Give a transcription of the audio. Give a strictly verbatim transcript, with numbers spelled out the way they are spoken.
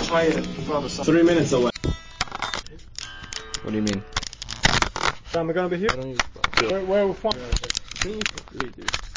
Three minutes away. What do you mean? Sam, we're gonna be here. I don't use Where, where are we from? Can you read this?